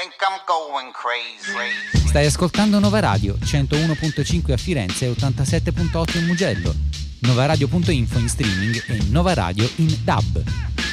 think I'm going crazy. Stai ascoltando Nova Radio, 101.5 a Firenze e 87.8 in Mugello. Novaradio.info in streaming e Nova Radio in DAB.